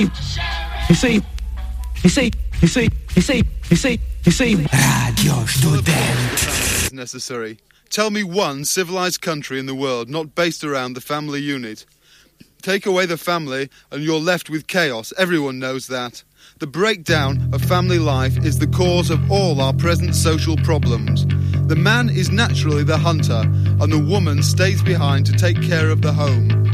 Radio Student. Is necessary. Tell me one civilized country in the world not based around the family unit. Take away the family and you're left with chaos. Everyone knows that. The breakdown of family life is the cause of all our present social problems. The man is naturally the hunter, and the woman stays behind to take care of the home.